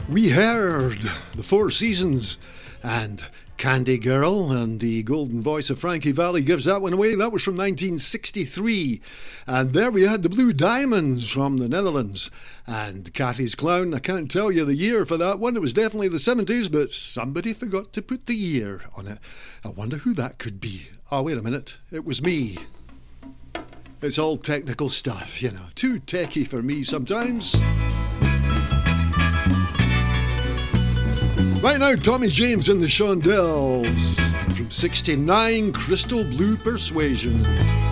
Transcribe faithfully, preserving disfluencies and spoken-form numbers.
We heard the Four Seasons and Candy Girl, and the golden voice of Frankie Valli gives that one away. That was from nineteen sixty-three. And there we had the Blue Diamonds from the Netherlands and Cathy's Clown. I can't tell you the year for that one. It was definitely the seventies, but somebody forgot to put the year on it. I wonder who that could be. Oh, wait a minute. It was me. It's all technical stuff, you know. Too techie for me sometimes. Right now, Tommy James and the Shondells from sixty-nine, Crystal Blue Persuasion.